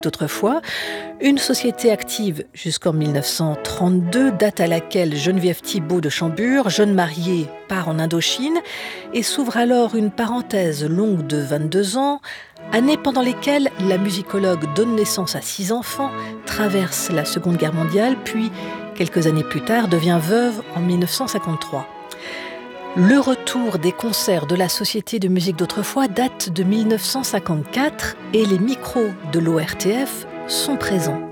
d'autrefois, une société active jusqu'en 1932, date à laquelle Geneviève Thibault de Chambure, jeune mariée, part en Indochine et s'ouvre alors une parenthèse longue de 22 ans, années pendant lesquelles la musicologue donne naissance à 6 enfants, traverse la Seconde Guerre mondiale, puis, quelques années plus tard, devient veuve en 1953. Le retour des concerts de la Société de musique d'autrefois date de 1954 et les micros de l'ORTF sont présents.